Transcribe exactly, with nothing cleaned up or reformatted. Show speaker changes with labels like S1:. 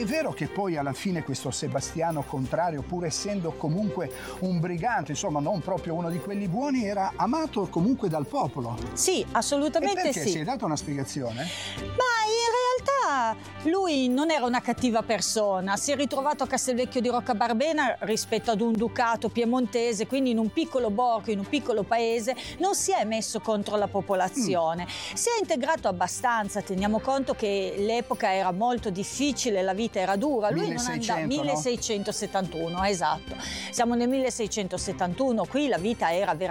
S1: vero che poi alla fine questo Sebastiano Contrario, pur essendo comunque un brigante, insomma non proprio uno di quelli buoni, era amato comunque dal popolo?
S2: Sì, assolutamente
S1: e perché?
S2: sì.
S1: Si è data una spiegazione?
S2: Ma in realtà lui non era una cattiva persona, si è ritrovato a Castelvecchio di Roccabarbena rispetto ad un ducato piemontese, quindi in un piccolo borgo, in un piccolo paese, non si è messo contro la popolazione, mm. si è integrato abbastanza. Teniamo conto che l'epoca era molto difficile, la vita era dura, lui
S1: milleseicento,
S2: non andava, milleseicentosettantuno, no? Esatto, siamo nel milleseicentosettantuno, qui la vita era veramente